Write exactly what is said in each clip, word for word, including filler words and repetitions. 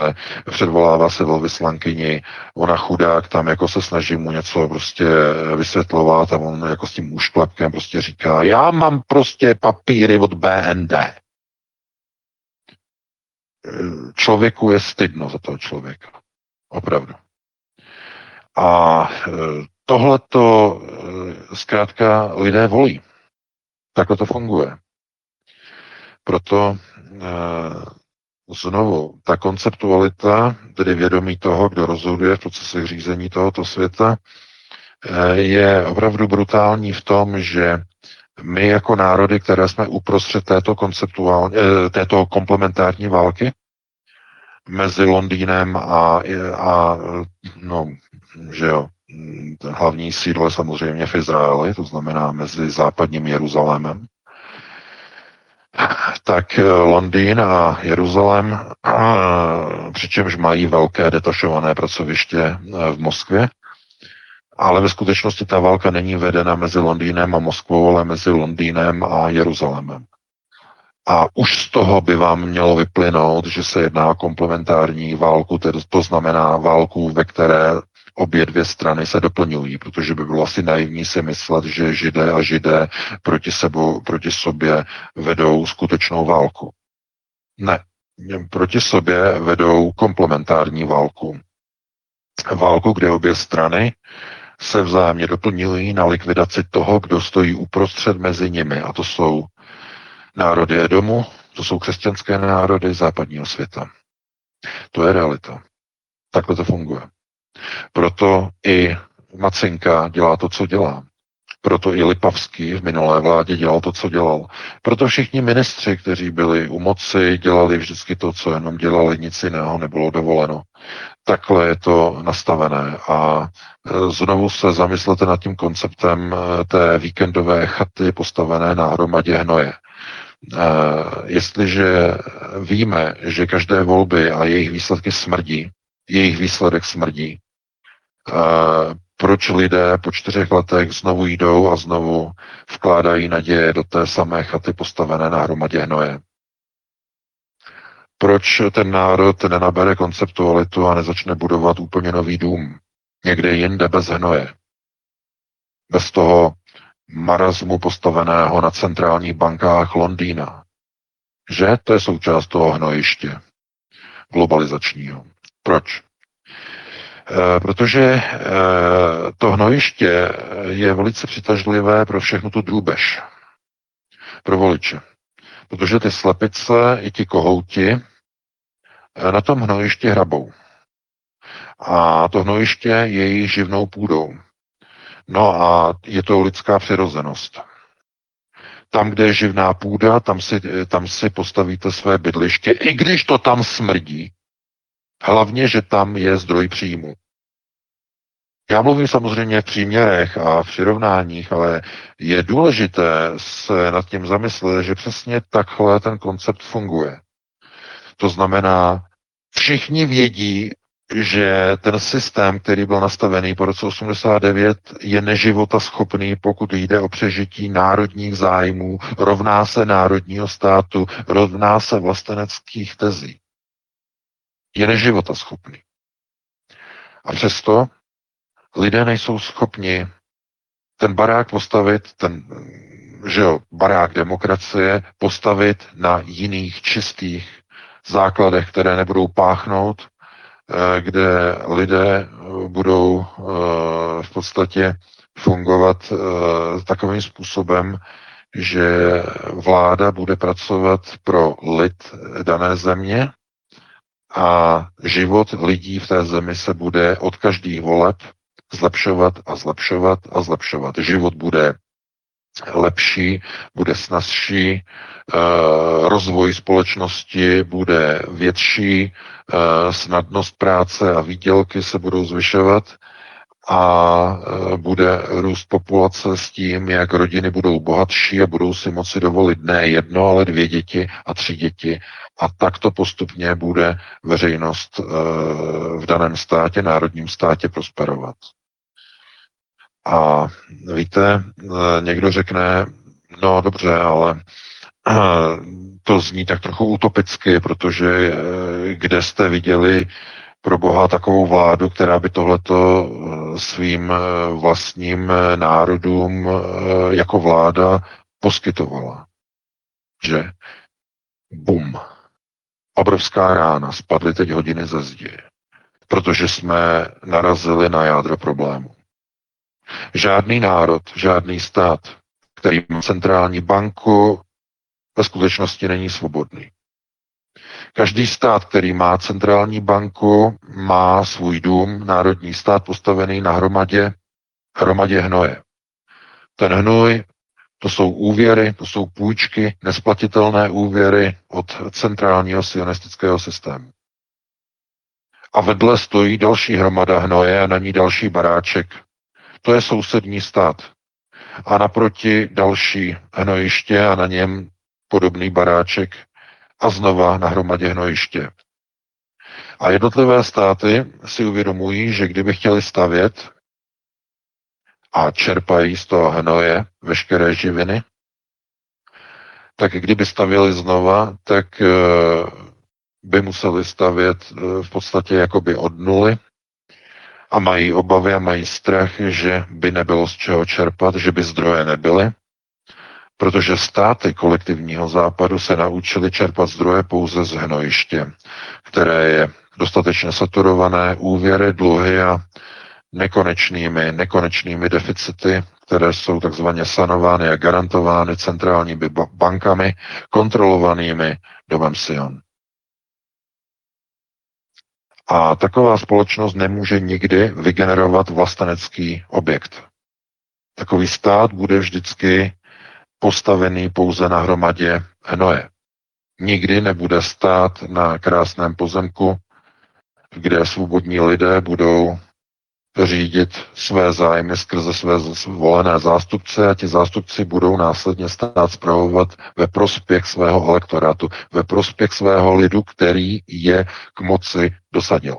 předvolává se velvyslankyni, ona chudák tam jako se snaží mu něco prostě vysvětlovat a on jako s tím úšklepkem prostě říká, já mám prostě papíry od B N D. Člověku je stydno za toho člověka. Opravdu. A tohleto zkrátka lidé volí. Takhle to funguje. Proto znovu, ta konceptualita, tedy vědomí toho, kdo rozhoduje v procesech řízení tohoto světa, je opravdu brutální v tom, že my jako národy, které jsme uprostřed této konceptuální, této komplementární války mezi Londýnem a, a no, že jo, hlavní sídlo je samozřejmě v Izraeli, to znamená mezi západním Jeruzalémem, tak Londýn a Jeruzalém, přičemž mají velké detašované pracoviště v Moskvě, ale ve skutečnosti ta válka není vedena mezi Londýnem a Moskvou, ale mezi Londýnem a Jeruzalémem. A už z toho by vám mělo vyplynout, že se jedná o komplementární válku, to znamená válku, ve které obě dvě strany se doplňují, protože by bylo asi naivní si myslet, že Židé a Židé proti, sebou, proti sobě vedou skutečnou válku. Ne, proti sobě vedou komplementární válku. Válku, kde obě strany se vzájemně doplňují na likvidaci toho, kdo stojí uprostřed mezi nimi. A to jsou národy Edomu, to jsou křesťanské národy západního světa. To je realita. Takhle to funguje. Proto i Macinka dělá to, co dělá. Proto i Lipavský v minulé vládě dělal to, co dělal. Proto všichni ministři, kteří byli u moci, dělali vždycky to, co jenom dělali, nic jiného nebylo dovoleno. Takhle je to nastavené a znovu se zamyslete nad tím konceptem té víkendové chaty postavené na hromadě hnoje. Jestliže víme, že každé volby a jejich výsledky smrdí, jejich výsledek smrdí, proč lidé po čtyřech letech znovu jdou a znovu vkládají naděje do té samé chaty postavené na hromadě hnoje? Proč ten národ nenabere konceptualitu a nezačne budovat úplně nový dům? Někde jinde bez hnoje. Bez toho marazmu postaveného na centrálních bankách Londýna. Že? To je součást toho hnojiště globalizačního. Proč? E, protože e, to hnojiště je velice přitažlivé pro všechnu tu drůbež. Pro voliče. Protože ty slepice i ti kohouti e, na tom hnojišti hrabou. A to hnojiště je jejich živnou půdou. No a je to lidská přirozenost. Tam, kde je živná půda, tam si, tam si postavíte své bydliště, i když to tam smrdí. Hlavně, že tam je zdroj příjmu. Já mluvím samozřejmě v příměrech a v přirovnáních, ale je důležité se nad tím zamyslet, že přesně takhle ten koncept funguje. To znamená, všichni vědí, že ten systém, který byl nastavený po roce osmdesát devět, je neživotaschopný, pokud jde o přežití národních zájmů, rovná se národního státu, rovná se vlasteneckých tezí. Je neživotaschopný. A přesto lidé nejsou schopni ten barák postavit, ten, že jo, barák demokracie, postavit na jiných čistých základech, které nebudou páchnout, kde lidé budou v podstatě fungovat takovým způsobem, že vláda bude pracovat pro lid dané země a život lidí v té zemi se bude od každých voleb zlepšovat a zlepšovat a zlepšovat. Život bude lepší, bude snazší, rozvoj společnosti bude větší, snadnost práce a výdělky se budou zvyšovat a bude růst populace s tím, jak rodiny budou bohatší a budou si moci dovolit ne jedno, ale dvě děti a tři děti. A takto postupně bude veřejnost v daném státě, národním státě prosperovat. A víte, někdo řekne, no dobře, ale To zní tak trochu utopicky, protože kde jste viděli pro boha takovou vládu, která by tohleto svým vlastním národům jako vláda poskytovala. Že? Bum. Obrovská rána, spadly teď hodiny ze zdi, protože jsme narazili na jádro problému. Žádný národ, žádný stát, který má centrální banku, ve skutečnosti není svobodný. Každý stát, který má centrální banku, má svůj dům, národní stát postavený na hromadě, hromadě hnoje. Ten hnůj, to jsou úvěry, to jsou půjčky, nesplatitelné úvěry od centrálního sionistického systému. A vedle stojí další hromada hnoje a na ní další baráček. To je sousední stát. A naproti další hnojiště a na něm podobný baráček a znova na hromadě hnojiště. A jednotlivé státy si uvědomují, že kdyby chtěli stavět a čerpají z toho hnoje veškeré živiny, tak kdyby stavěli znova, tak by museli stavět v podstatě jakoby od nuly a mají obavy a mají strach, že by nebylo z čeho čerpat, že by zdroje nebyly, protože státy kolektivního západu se naučily čerpat zdroje pouze z hnojiště, které je dostatečně saturované úvěry, dluhy a nekonečnými, nekonečnými deficity, které jsou takzvaně sanovány a garantovány centrálními bankami, kontrolovanými domem Sion. A taková společnost nemůže nikdy vygenerovat vlastenecký objekt. Takový stát bude vždycky postavený pouze na hromadě hnoje. Nikdy nebude stát na krásném pozemku, kde svobodní lidé budou řídit své zájmy skrze své volené zástupce a ti zástupci budou následně stát spravovat ve prospěch svého elektorátu, ve prospěch svého lidu, který je k moci dosadil.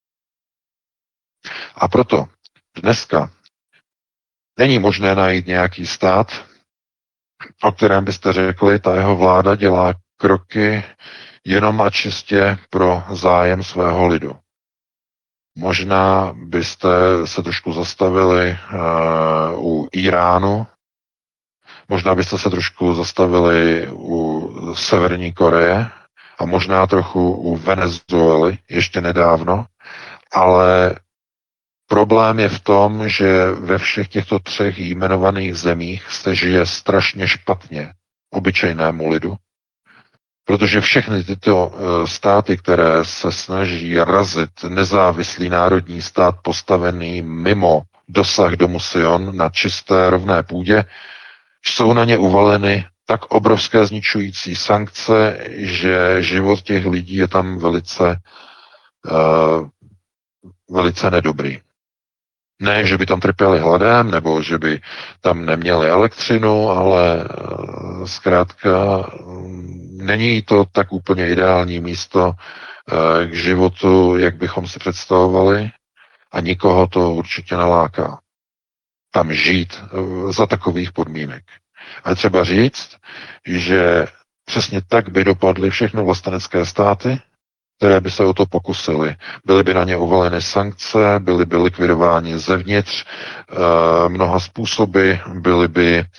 A proto dneska není možné najít nějaký stát, o kterém byste řekli, ta jeho vláda dělá kroky jenom a čistě pro zájem svého lidu. Možná byste se trošku zastavili uh, u Iránu, možná byste se trošku zastavili u Severní Koreje a možná trochu u Venezuely ještě nedávno, ale problém je v tom, že ve všech těchto třech jmenovaných zemích se žije strašně špatně obyčejnému lidu, protože všechny tyto státy, které se snaží razit nezávislý národní stát postavený mimo dosah domu Sion na čisté rovné půdě, jsou na ně uvaleny tak obrovské zničující sankce, že život těch lidí je tam velice, uh, velice nedobrý. Ne, že by tam trpěli hladem, nebo že by tam neměli elektřinu, ale uh, zkrátka um, není to tak úplně ideální místo uh, k životu, jak bychom si představovali, a nikoho to určitě neláká. Tam žít uh, za takových podmínek. A třeba říct, že přesně tak by dopadly všechny vlastenecké státy, které by se o to pokusily. Byly by na ně uvaleny sankce, byly by likvidováni zevnitř e, mnoha způsoby, byly by e,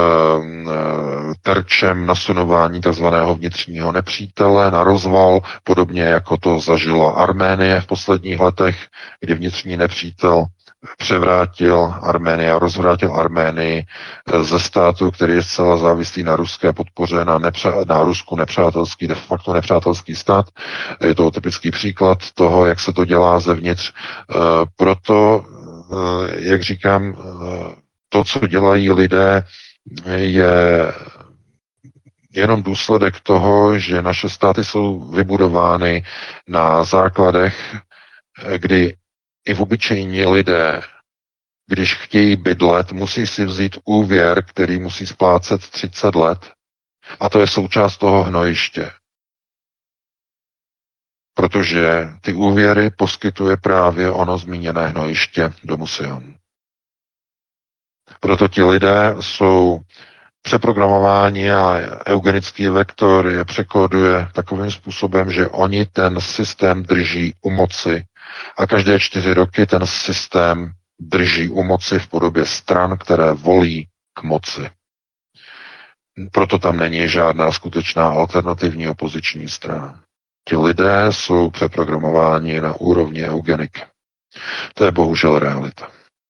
terčem nasunování tzv. Vnitřního nepřítele na rozval, podobně jako to zažila Arménie v posledních letech, kdy vnitřní nepřítel převrátil Arménii a rozvrátil Arménii ze státu, který je zcela závislý na ruské podpoře, na, nepře- na Rusku nepřátelský, de facto nepřátelský stát. Je to typický příklad toho, jak se to dělá zevnitř. Proto, jak říkám, to, co dělají lidé, je jenom důsledek toho, že naše státy jsou vybudovány na základech, kdy i v obyčejní lidé, když chtějí bydlet, musí si vzít úvěr, který musí splácet třicet let. A to je součást toho hnojiště. Protože ty úvěry poskytuje právě ono zmíněné hnojiště domu Sion. Proto ti lidé jsou přeprogramování a eugenický vektor je překóduje takovým způsobem, že oni ten systém drží u moci a každé čtyři roky ten systém drží u moci v podobě stran, které volí k moci. Proto tam není žádná skutečná alternativní opoziční strana. Ti lidé jsou přeprogramováni na úrovni eugeniky. To je bohužel realita.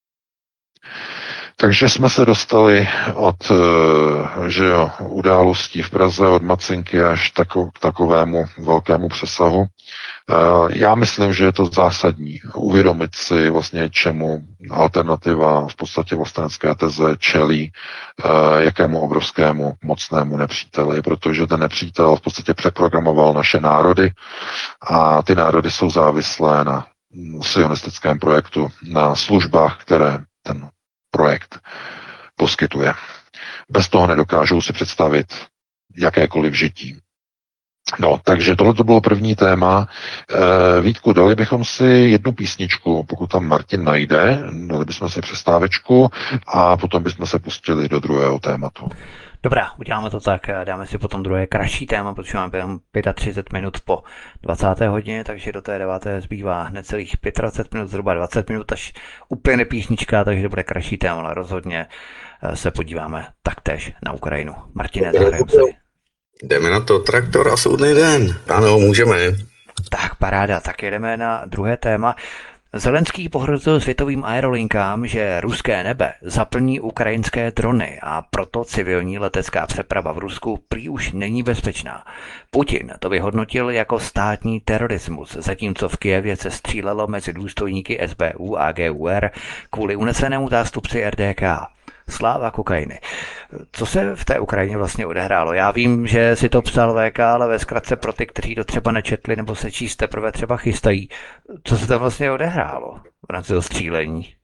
Takže jsme se dostali od že jo, událostí v Praze, od Macinky až tako, k takovému velkému přesahu. Já myslím, že je to zásadní uvědomit si vlastně, čemu alternativa v podstatě vlastenecké teze čelí, jakému obrovskému mocnému nepříteli, protože ten nepřítel v podstatě přeprogramoval naše národy a ty národy jsou závislé na sionistickém projektu, na službách, které ten projekt poskytuje. Bez toho nedokážou si představit jakékoliv žití. No, takže tohle to bylo první téma. E, Vítku, dali bychom si jednu písničku, pokud tam Martin najde, dali bychom si přestávečku a potom bychom se pustili do druhého tématu. Dobrá, uděláme to tak, dáme si potom druhé kratší téma, protože máme třicet pět minut po dvacáté hodině, takže do té deváté zbývá necelých dvacet pět minut, zhruba dvacet minut, až úplně písnička, takže to bude kratší téma, ale rozhodně se podíváme taktéž na Ukrajinu. Martine, zahrajeme si. Jdeme na to, traktor a soudný den. Ano, můžeme. Tak, paráda, tak jedeme na druhé téma. Zelenský pohrozil světovým aerolinkám, že ruské nebe zaplní ukrajinské drony a proto civilní letecká přeprava v Rusku prý už není bezpečná. Putin to vyhodnotil jako státní terorismus, zatímco v Kyjevě se střílelo mezi důstojníky S B U a G U R kvůli unesenému zástupci R D K. Sláva kokainy. Co se v té Ukrajině vlastně odehrálo? Já vím, že si to psal V K, ale ve zkratce pro ty, kteří to třeba nečetli nebo se číst teprve třeba chystají. Co se tam vlastně odehrálo v rámci toho střílení?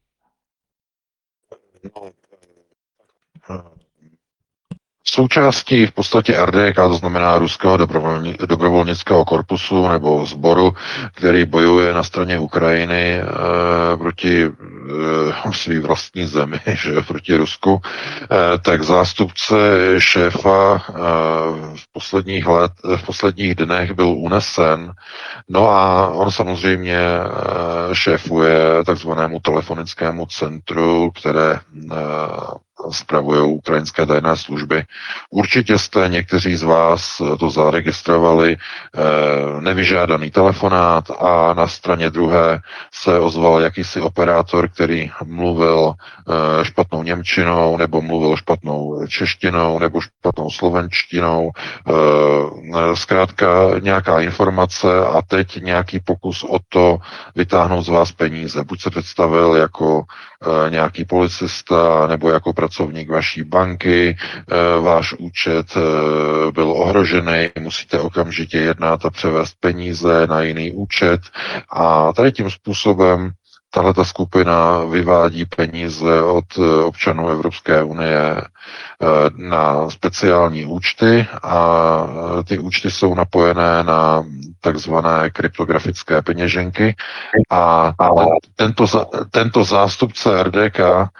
Součástí v podstatě R D K, to znamená Ruského dobrovolnického korpusu nebo sboru, který bojuje na straně Ukrajiny e, proti e, svý vlastní zemi, že, proti Rusku, e, tak zástupce šéfa e, v posledních let, v posledních dnech byl unesen. No a on samozřejmě e, šéfuje takzvanému telefonickému centru, které e, spravují ukrajinské tajné služby. Určitě jste někteří z vás to zaregistrovali, nevyžádaný telefonát a na straně druhé se ozval jakýsi operátor, který mluvil špatnou němčinou, nebo mluvil špatnou češtinou, nebo špatnou slovenštinou. Zkrátka nějaká informace a teď nějaký pokus o to vytáhnout z vás peníze. Buď se představil jako nějaký policista nebo jako pracovník vaší banky, váš účet byl ohrožený, musíte okamžitě jednat a převést peníze na jiný účet a tady tím způsobem tahleta skupina vyvádí peníze od občanů Evropské unie na speciální účty a ty účty jsou napojené na takzvané kryptografické peněženky a tento, tento zástupce R D K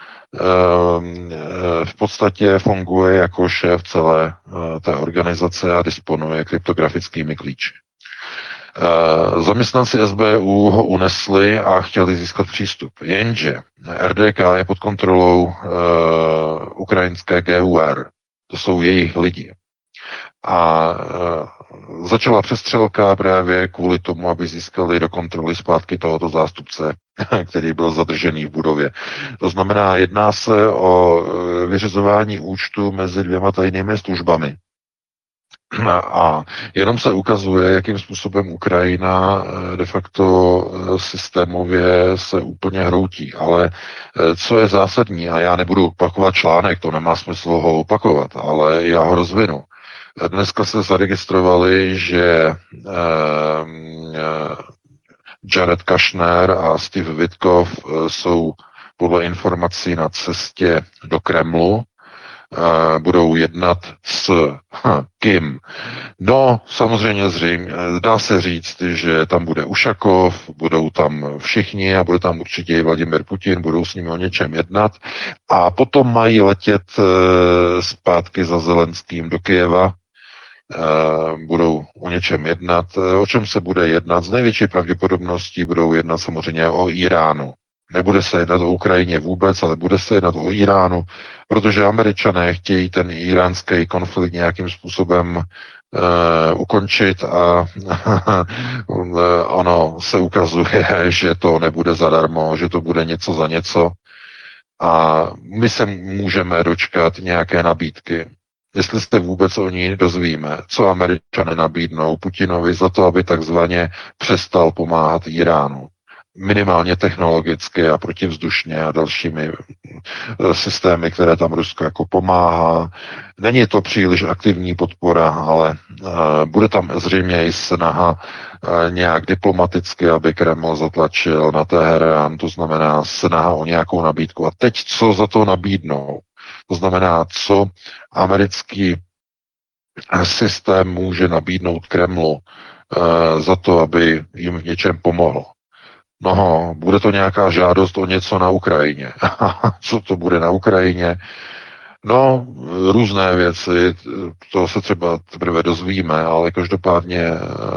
v podstatě funguje jako šéf celé té organizace a disponuje kryptografickými klíči. Zaměstnanci S B U ho unesli a chtěli získat přístup. Jenže R D K je pod kontrolou uh, ukrajinské G U R. To jsou jejich lidi. A uh, začala přestřelka právě kvůli tomu, aby získali do kontroly zpátky tohoto zástupce, který byl zadržený v budově. To znamená, jedná se o vyřizování účtu mezi dvěma tajnými službami. A jenom se ukazuje, jakým způsobem Ukrajina de facto systémově se úplně hroutí. Ale co je zásadní, a já nebudu opakovat článek, to nemá smysl ho opakovat, ale já ho rozvinu. Dneska se zaregistrovali, že Jared Kushner a Steve Witkoff jsou podle informací na cestě do Kremlu budou jednat s hm, kým? No, samozřejmě zřejmě, dá se říct, že tam bude Ušakov, budou tam všichni a bude tam určitě i Vladimir Putin, budou s nimi o něčem jednat a potom mají letět zpátky za Zelenským do Kyjeva, budou o něčem jednat. O čem se bude jednat? Z největší pravděpodobností budou jednat samozřejmě o Iránu. Nebude se jednat o Ukrajině vůbec, ale bude se jednat o Iránu, protože Američané chtějí ten iránský konflikt nějakým způsobem uh, ukončit a ono se ukazuje, že to nebude zadarmo, že to bude něco za něco a my se můžeme dočkat nějaké nabídky. Jestli se vůbec o ní dozvíme, co Američané nabídnou Putinovi za to, aby takzvaně přestal pomáhat Iránu. Minimálně technologicky a protivzdušně a dalšími systémy, které tam Rusko jako pomáhá. Není to příliš aktivní podpora, ale uh, bude tam zřejmě i snaha uh, nějak diplomaticky, aby Kreml zatlačil na Teherán, to znamená snaha o nějakou nabídku. A teď co za to nabídnou? To znamená, co americký systém může nabídnout Kremlu uh, za to, aby jim v něčem pomohl. No, bude to nějaká žádost o něco na Ukrajině. Co to bude na Ukrajině? No, různé věci, to se třeba teprve dozvíme, ale každopádně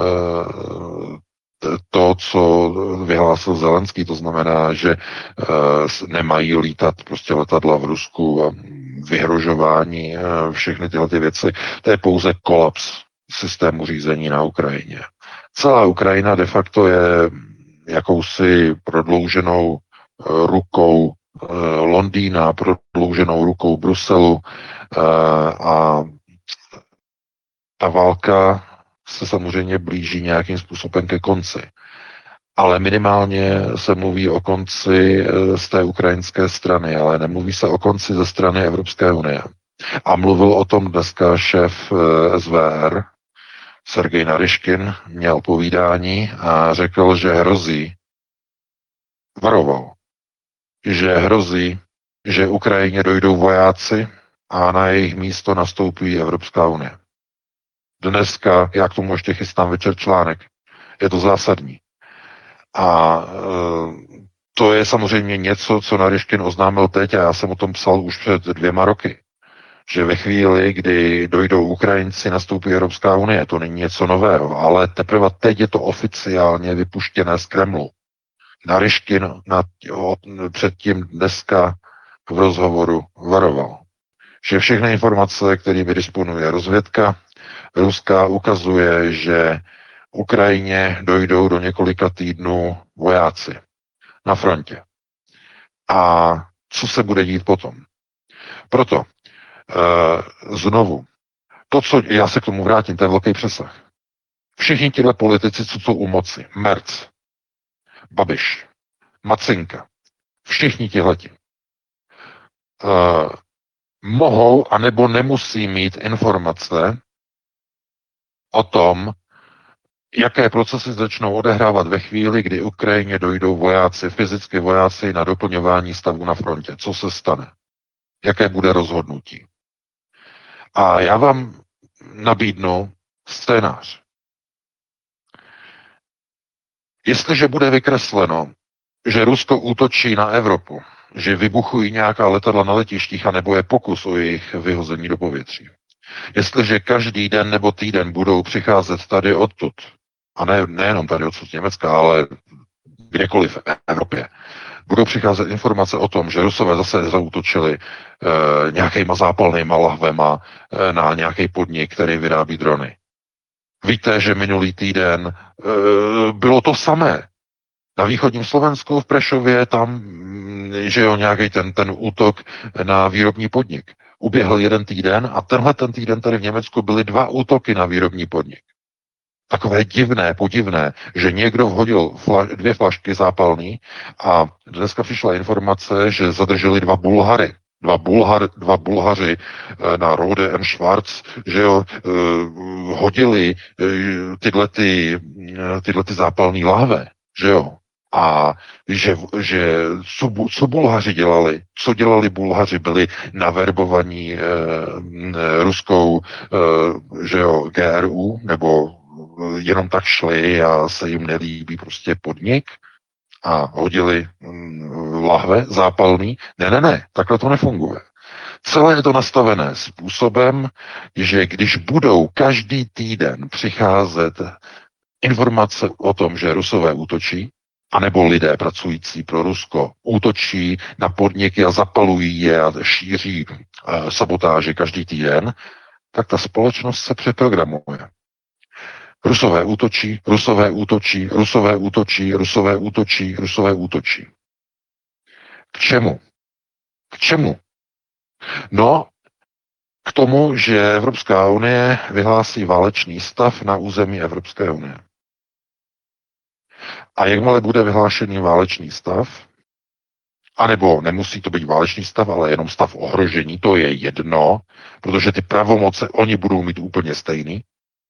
to, co vyhlásil Zelenský, to znamená, že nemají lítat prostě letadla v Rusku a vyhrožování, všechny tyhle ty věci, to je pouze kolaps systému řízení na Ukrajině. Celá Ukrajina de facto je jakousi prodlouženou rukou Londýna, prodlouženou rukou Bruselu a ta válka se samozřejmě blíží nějakým způsobem ke konci. Ale minimálně se mluví o konci z té ukrajinské strany, ale nemluví se o konci ze strany Evropské unie. A mluvil o tom dneska šéf S V R, Sergej Naryškin, měl povídání a řekl, že hrozí, varoval, že hrozí, že Ukrajině dojdou vojáci a na jejich místo nastoupí Evropská unie. Dneska, já k tomu ještě chystám večer článek, je to zásadní. A e, to je samozřejmě něco, co Naryškin oznámil teď a já jsem o tom psal už před dvěma roky. Že ve chvíli, kdy dojdou Ukrajinci, nastoupí Evropská unie. To není něco nového, ale teprve teď je to oficiálně vypuštěné z Kremlu. Naryškin nad, předtím dneska v rozhovoru varoval, že všechny informace, kterými disponuje rozvědka ruská, ukazuje, že Ukrajině dojdou do několika týdnů vojáci na frontě. A co se bude dít potom? Proto Uh, znovu, to, co já se k tomu vrátím, to je velký přesah. Všichni tihle politici, co jsou u moci, Merc, Babiš, Macinka, všichni tihleti, uh, mohou anebo nemusí mít informace o tom, jaké procesy začnou odehrávat ve chvíli, kdy Ukrajině dojdou vojáci, fyzicky vojáci na doplňování stavu na frontě. Co se stane? Jaké bude rozhodnutí? A já vám nabídnu scénář. Jestliže bude vykresleno, že Rusko útočí na Evropu, že vybuchují nějaká letadla na letištích a nebo je pokus o jejich vyhození do povětří. Jestliže každý den nebo týden budou přicházet tady odtud, a ne, nejenom tady odsud z Německa, ale kdekoliv v Evropě, budou přicházet informace o tom, že Rusové zase zaútočili e, nějakýma zápalnýma lahvema e, na nějaký podnik, který vyrábí drony. Víte, že minulý týden e, bylo to samé. Na východním Slovensku v Prešově tam, že jo, nějaký ten, ten útok na výrobní podnik. Uběhl jeden týden a tenhle ten týden tady v Německu byly dva útoky na výrobní podnik. Takové divné, podivné, že někdo vhodil fla, dvě flašky zápalný a dneska přišla informace, že zadrželi dva Bulhary. Dva, Bulhar, dva Bulhaři na Rode en Schwarz, že jo, hodili tyhle, ty, tyhle ty zápalný láhve, že jo. A že, že co, co Bulhaři dělali, co dělali Bulhaři, byli naverbovaní eh, ruskou eh, že jo, G R U, nebo jenom tak šli a se jim nelíbí prostě podnik a hodili hm, lahve zápalný. Ne, ne, ne, takhle to nefunguje. Celé je to nastavené způsobem, že když budou každý týden přicházet informace o tom, že Rusové útočí, anebo lidé pracující pro Rusko útočí na podniky a zapalují je a šíří uh, sabotáže každý týden, tak ta společnost se přeprogramuje. Rusové útočí, Rusové útočí, Rusové útočí, Rusové útočí, Rusové útočí. K čemu? K čemu? No, k tomu, že Evropská unie vyhlásí válečný stav na území Evropské unie. A jakmile bude vyhlášený válečný stav, anebo nemusí to být válečný stav, ale jenom stav ohrožení, to je jedno, protože ty pravomoce oni budou mít úplně stejný,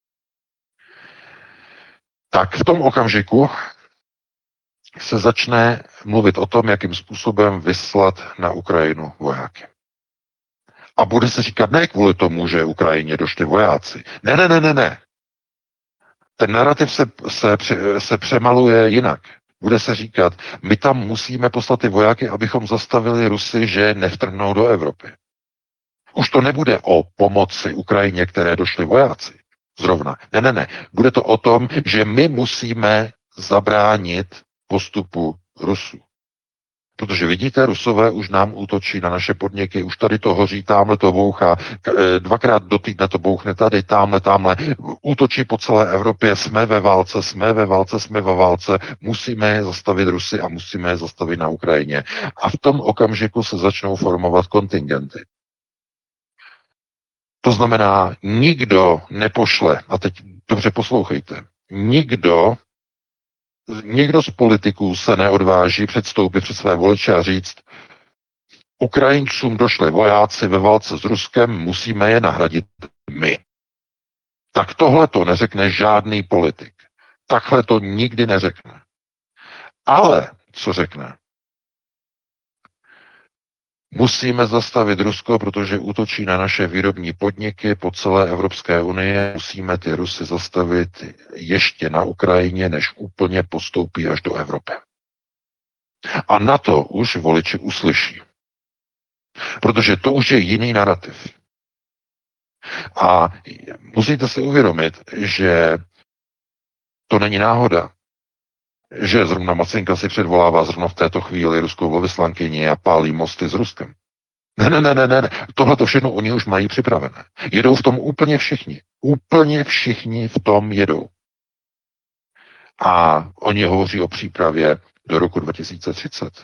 tak v tom okamžiku se začne mluvit o tom, jakým způsobem vyslat na Ukrajinu vojáky. A bude se říkat ne kvůli tomu, že Ukrajině došli vojáci. Ne, ne, ne, ne, ne. Ten narrativ se, se, se přemaluje jinak. Bude se říkat, my tam musíme poslat ty vojáky, abychom zastavili Rusy, že nevtrhnou do Evropy. Už to nebude o pomoci Ukrajině, které došli vojáci. Zrovna. Ne, ne, ne. Bude to o tom, že my musíme zabránit postupu Rusů. Protože vidíte, Rusové už nám útočí na naše podniky, už tady to hoří, tamhle to bouchá, dvakrát do týdne to bouchne tady, tamhle, tamhle, útočí po celé Evropě, jsme ve válce, jsme ve válce, jsme ve válce, musíme je zastavit Rusy a musíme je zastavit na Ukrajině. A v tom okamžiku se začnou formovat kontingenty. To znamená, nikdo nepošle, a teď dobře poslouchejte, nikdo Někdo z politiků se neodváží předstoupit před své voliče a říct, Ukrajincům došli vojáci ve válce s Ruskem, musíme je nahradit my. Tak tohle to neřekne žádný politik. Takhle to nikdy neřekne. Ale co řekne? Musíme zastavit Rusko, protože útočí na naše výrobní podniky po celé Evropské unii. Musíme ty Rusy zastavit ještě na Ukrajině, než úplně postoupí až do Evropy. A na to už voliči uslyší. Protože to už je jiný narrativ. A musíte si uvědomit, že to není náhoda, že zrovna Macinka si předvolává zrovna v této chvíli ruskou velvyslankyni a pálí mosty s Ruskem. Ne, ne, ne, ne, ne, tohle to všechno oni už mají připravené. Jedou v tom úplně všichni. Úplně všichni v tom jedou. A oni hovoří o přípravě do roku dva tisíce třicet.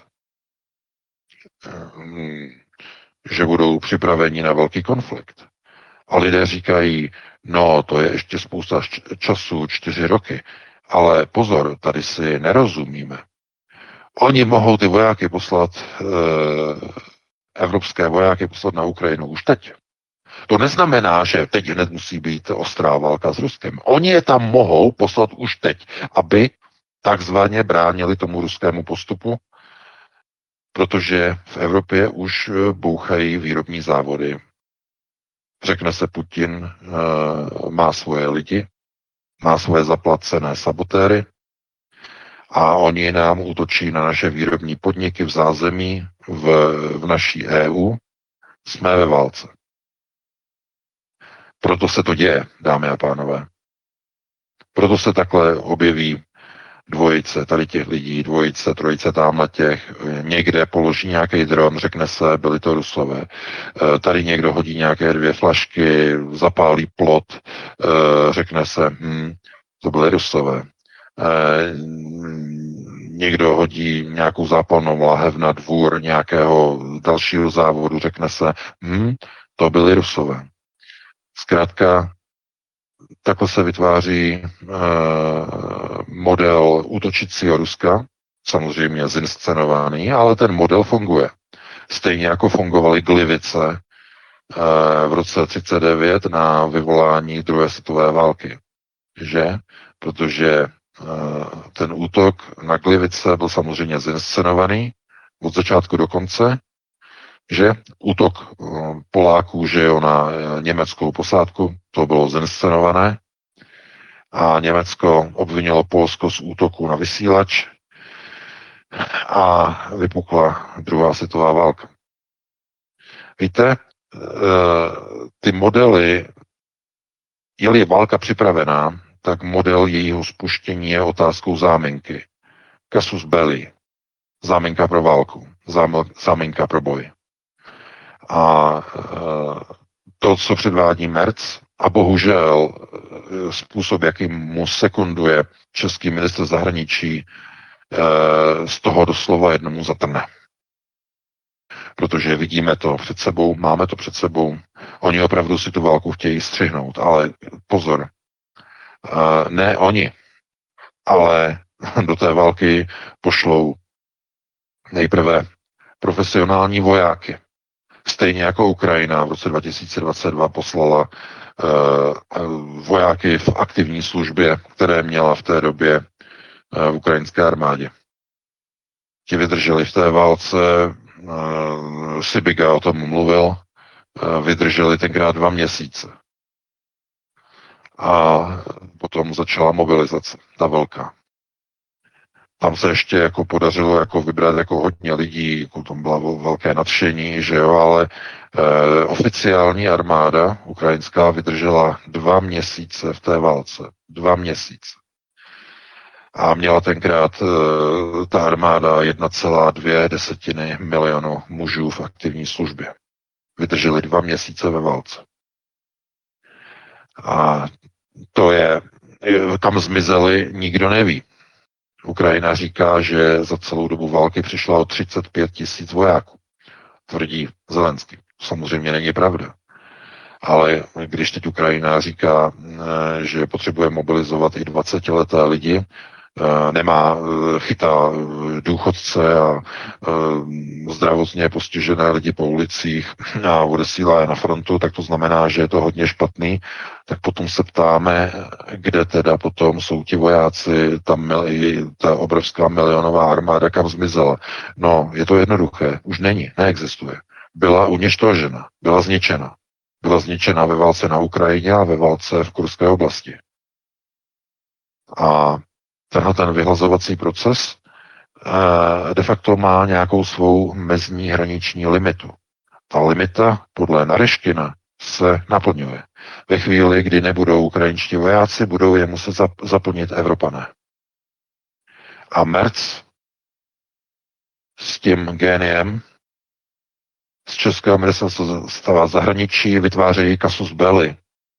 Že budou připraveni na velký konflikt. A lidé říkají, no to je ještě spousta času, čtyři roky. Ale pozor, tady si nerozumíme. Oni mohou ty vojáky poslat, e, evropské vojáky poslat na Ukrajinu už teď. To neznamená, že teď hned musí být ostrá válka s Ruskem. Oni je tam mohou poslat už teď, aby takzvaně bránili tomu ruskému postupu, protože v Evropě už bouchají výrobní závody. Řekne se, Putin e, má svoje lidi, má svoje zaplacené sabotéry a oni nám útočí na naše výrobní podniky v zázemí v, v naší E U. Jsme ve válce. Proto se to děje, dámy a pánové. Proto se takhle objeví dvojice tady těch lidí, dvojice, trojice tamhle těch, někde položí nějaký dron, řekne se, byli to Rusové. Tady někdo hodí nějaké dvě flašky, zapálí plot, řekne se, hm, to byly Rusové. Někdo hodí nějakou zápalnou lahev na dvůr nějakého dalšího závodu, řekne se, hm, to byly Rusové. Zkrátka, takhle se vytváří uh, model útočícího Ruska, samozřejmě zinscenovaný, ale ten model funguje. Stejně jako fungovaly Glivice uh, v roce třicet devět na vyvolání druhé světové války. Že? Protože ten útok na Glivice byl samozřejmě zinscenovaný od začátku do konce, že útok Poláků, že jo, na německou posádku, to bylo zinscenované a Německo obvinilo Polsko z útoku na vysílač a vypukla druhá světová válka. Víte, ty modely, je-li válka připravená, tak model jejího spuštění je otázkou záminky. Casus belli, záminka pro válku, záminka pro boj. A to, co předvádí Merz, a bohužel způsob, jakým mu sekunduje český ministr zahraničí, z toho doslova jednomu zatrne. Protože vidíme to před sebou, máme to před sebou, oni opravdu si tu válku chtějí střihnout, ale pozor, ne oni, ale do té války pošlou nejprve profesionální vojáky. Stejně jako Ukrajina v roce dva tisíce dvacet dva poslala uh, vojáky v aktivní službě, které měla v té době uh, v ukrajinské armádě. Ti vydrželi v té válce, uh, Sibiga o tom mluvil, uh, vydrželi tenkrát dva měsíce. A potom začala mobilizace, ta velká. Tam se ještě jako podařilo jako vybrat jako hodně lidí, jako tam bylo velké nadšení, že jo, ale eh, oficiální armáda ukrajinská vydržela dva měsíce v té válce. Dva měsíce. A měla tenkrát eh, ta armáda jedna celá dvě desetiny milionu mužů v aktivní službě. Vydrželi dva měsíce ve válce. A to je, kam zmizeli, nikdo neví. Ukrajina říká, že za celou dobu války přišla o třicet pět tisíc vojáků. Tvrdí Zelenský. Samozřejmě není pravda. Ale když teď Ukrajina říká, že potřebuje mobilizovat i dvacetileté lidi, nemá, chytá důchodce a zdravotně postižené lidi po ulicích a odesílá je na frontu, tak to znamená, že je to hodně špatný. Tak potom se ptáme, kde teda potom jsou ti vojáci, ta, mili, ta obrovská milionová armáda, kam zmizela. No, je to jednoduché, už není, neexistuje. Byla uništožena, byla zničena. Byla zničena ve válce na Ukrajině a ve válce v Kurské oblasti. A tenhle ten vyhlazovací proces de facto má nějakou svou mezní hraniční limitu. Ta limita podle Nareškina se naplňuje. Ve chvíli, kdy nebudou ukrajinští vojáci, budou je muset zaplnit Evropané. A Merz s tím géniem z Českého ministerstva zahraničí vytvářejí casus belli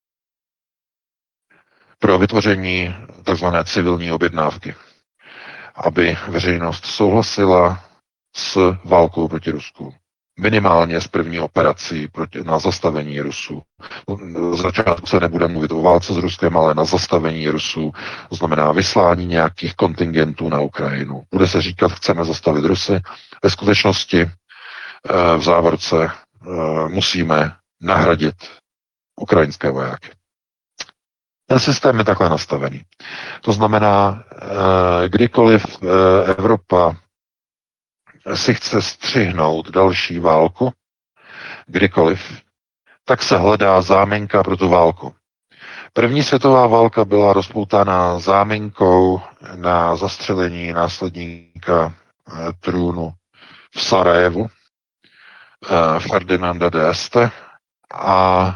pro vytvoření tzv. Civilní objednávky, aby veřejnost souhlasila s válkou proti Rusku. Minimálně s první operací proti, na zastavení Rusů. Z začátku se nebude mluvit o válce s Ruskem, ale na zastavení Rusů, to znamená vyslání nějakých kontingentů na Ukrajinu. Bude se říkat, chceme zastavit Rusy. Ve skutečnosti v závorce musíme nahradit ukrajinské vojáky. Ten systém je takhle nastavený. To znamená, kdykoliv Evropa si chce střihnout další válku, kdykoliv, tak se hledá záminka pro tu válku. První světová válka byla rozpoutána záminkou na zastřelení následníka trůnu v Sarajevu, Ferdinanda d'Este, a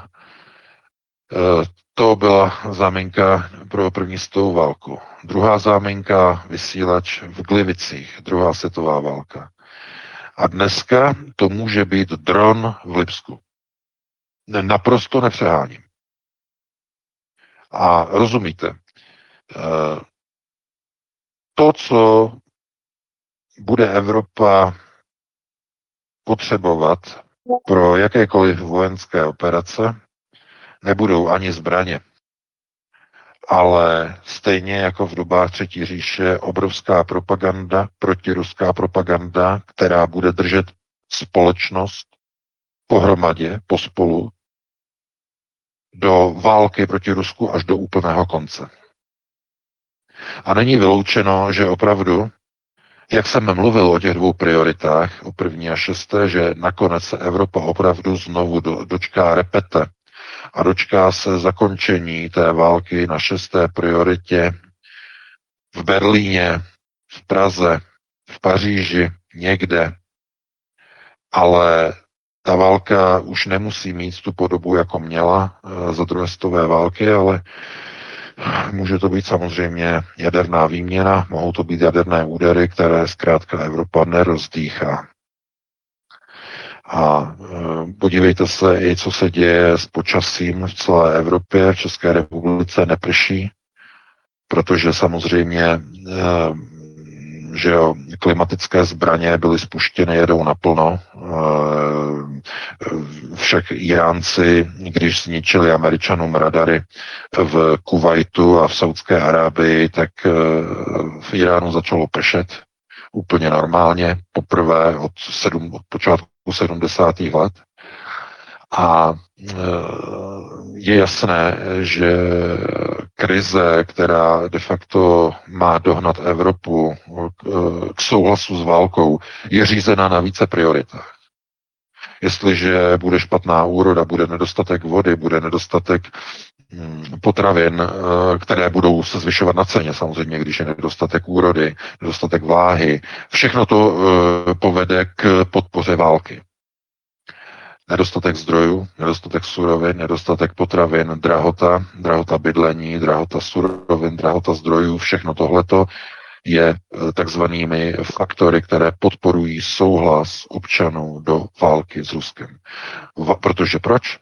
to byla záminka pro první světovou válku. Druhá záminka, vysílač v Glivicích, druhá světová válka. A dneska to může být dron v Lipsku. Naprosto nepřeháním. A rozumíte, to, co bude Evropa potřebovat pro jakékoliv vojenské operace, nebudou ani zbraně, ale stejně jako v dobách Třetí říše obrovská propaganda, protiruská propaganda, která bude držet společnost pohromadě, pospolu, do války proti Rusku až do úplného konce. A není vyloučeno, že opravdu, jak jsem mluvil o těch dvou prioritách, o první a šesté, že nakonec se Evropa opravdu znovu do, dočká repete a dočká se zakončení té války na šesté prioritě v Berlíně, v Praze, v Paříži, někde. Ale ta válka už nemusí mít tu podobu, jako měla za druhé světové války, ale může to být samozřejmě jaderná výměna, mohou to být jaderné údery, které zkrátka Evropa nerozdýchá. A e, podívejte se i, co se děje s počasím v celé Evropě. V České republice neprší, protože samozřejmě e, že jo, klimatické zbraně byly spuštěny, jedou naplno. Však Iránci, když zničili Američanům radary v Kuvajtu a v Saudské Arábii, tak v Iránu začalo pršet úplně normálně, poprvé od, sedm, od počátku sedmdesátých let. A je jasné, že krize, která de facto má dohnat Evropu k souhlasu s válkou, je řízena na více prioritách. Jestliže bude špatná úroda, bude nedostatek vody, bude nedostatek potravin, které budou se zvyšovat na ceně, samozřejmě, když je nedostatek úrody, nedostatek vláhy, všechno to povede k podpoře války. Nedostatek zdrojů, nedostatek surovin, nedostatek potravin, drahota, drahota bydlení, drahota surovin, drahota zdrojů, všechno tohleto je takzvanými faktory, které podporují souhlas občanů do války s Ruskem. Va- protože proč?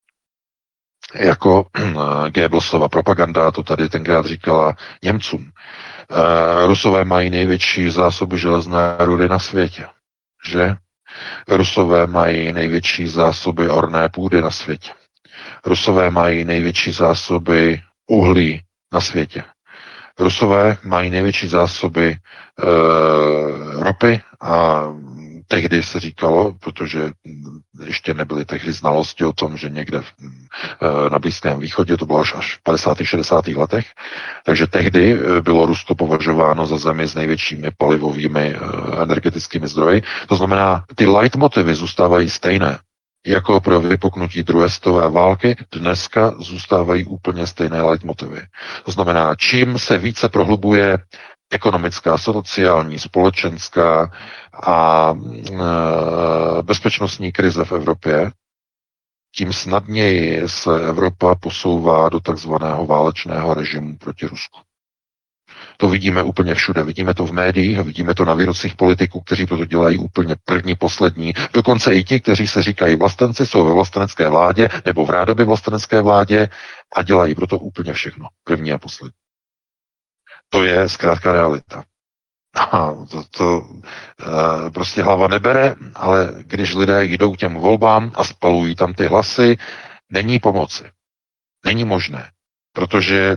Jako Goebbelsova propaganda to tady tenkrát říkala Němcům. E, Rusové mají největší zásoby železné rudy na světě, že? Rusové mají největší zásoby orné půdy na světě. Rusové mají největší zásoby uhlí na světě. Rusové mají největší zásoby e, ropy a tehdy se říkalo, protože ještě nebyly tehdy znalosti o tom, že někde v, e, na Blízkém východě, to bylo až, až v padesátých šedesátých letech, takže tehdy bylo Rusko považováno za zemi s největšími palivovými e, energetickými zdroji. To znamená, ty leitmotivy zůstávají stejné. Jako pro vypuknutí druhé světové války dneska zůstávají úplně stejné leitmotivy. To znamená, čím se více prohlubuje ekonomická, sociální, společenská a e, bezpečnostní krize v Evropě, tím snadněji se Evropa posouvá do takzvaného válečného režimu proti Rusku. To vidíme úplně všude. Vidíme to v médiích a vidíme to na výrocích politiků, kteří to dělají úplně první, poslední. Dokonce i ti, kteří se říkají vlastenci, jsou ve vlastenecké vládě nebo v rádoby vlastenecké vládě a dělají proto úplně všechno. První a poslední. To je zkrátka realita. A to, to e, prostě hlava nebere, ale když lidé jdou k těm volbám a spalují tam ty hlasy, není pomoci. Není možné. Protože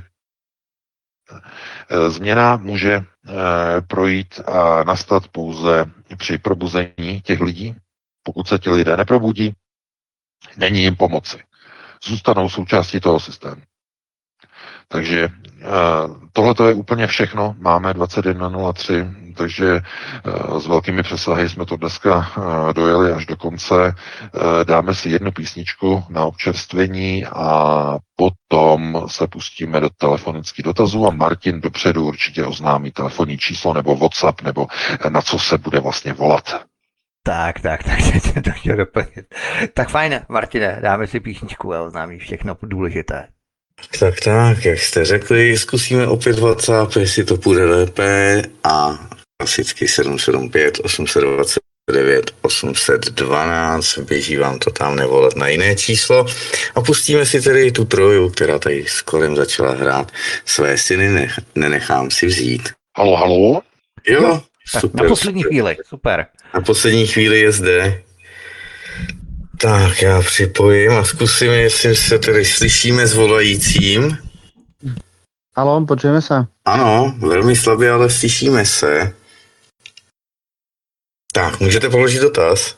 změna může projít a nastat pouze při probuzení těch lidí. Pokud se ti lidé neprobudí, není jim pomoci. Zůstanou součástí toho systému. Takže tohle je úplně všechno. Máme dvacet jedna nula tři, takže s velkými přesahy jsme to dneska dojeli až do konce. Dáme si jednu písničku na občerstvení a potom se pustíme do telefonických dotazů a Martin dopředu určitě oznámí telefonní číslo nebo WhatsApp, nebo na co se bude vlastně volat. Tak, tak, tak, jsem to chtěl doplnit. Tak fajn, Martine, dáme si písničku a oznámí všechno důležité. Tak, tak, jak jste řekli, zkusíme opět WhatsApp, jestli to půjde lépe a klasicky sedm sedm pět osm dva devět osm jedna dva, běží vám to tam nevolat na jiné číslo a pustíme si tedy tu troju, která tady s kolem začala hrát. Své syny nech, nenechám si vzít. Halo, halo? Jo, tak super. Na poslední super. chvíli, super. Na poslední chvíli je zde. Tak, já připojím a zkusím, jestli se tedy slyšíme s volajícím. Haló, počujeme se? Ano, velmi slabě, ale slyšíme se. Tak, můžete položit dotaz?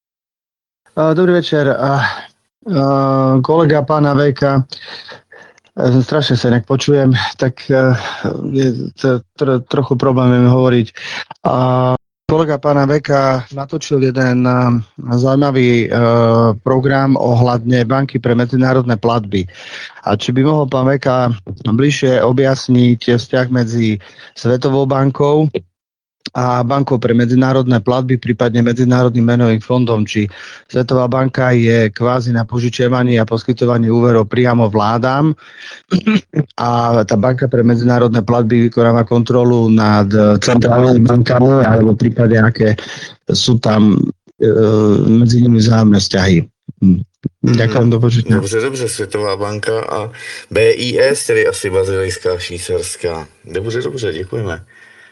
Uh, dobrý večer. Uh, uh, kolega pána Vejka. Ja som strašne sa inak počujem, tak uh, je to, to, trochu problém mi hovoriť. A kolega pána Beka natočil jeden uh, zaujímavý uh, program ohľadne banky pre medzinárodné platby. A či by mohol pán Beka bližšie objasniť vzťah medzi Svetovou bankou a bankou pre medzinárodné platby, prípadne Medzinárodným menovým fondom, či Svetová banka je kvázi na požičiavanie a poskytovanie úverov priamo vládám a tá banka pre medzinárodné platby vykonáva kontrolu nad centrálnymi bankami, alebo prípade, aké sú tam e, medzi nimi vzájomné vzťahy. Hm. Ďakujem, do počutia. Dobře, dobře, Světová banka a B I S, tedy asi bazilejská, švýcarská. Dobře, dobře, děkujeme.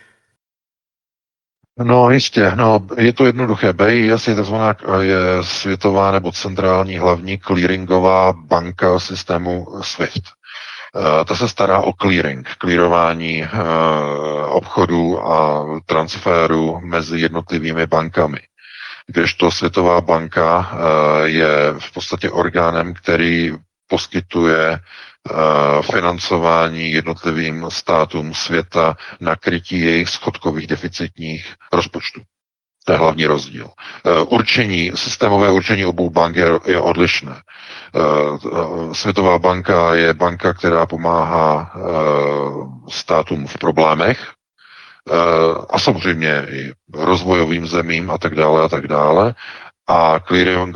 No jistě, no, je to jednoduché. B I S je takzvaná je světová nebo centrální hlavní clearingová banka systému SWIFT. Ta se stará o clearing, clearování uh, obchodu a transferu mezi jednotlivými bankami. Kdežto Světová banka uh, je v podstatě orgánem, který poskytuje uh, financování jednotlivým státům světa na krytí jejich schodkových deficitních rozpočtů. To je hlavní rozdíl. Uh, určení, systémové určení obou bank je, je odlišné. Uh, Světová banka je banka, která pomáhá uh, státům v problémech, uh, a samozřejmě i rozvojovým zemím a tak dále a tak dále. A clearing